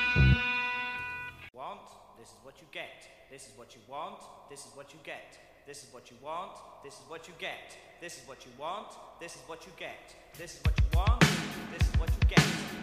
Want, this is what you get. This is what you want, this is what you get. This is what you want, this is what you get. This is what you want, this is what you get. This is what you want, this is what you get.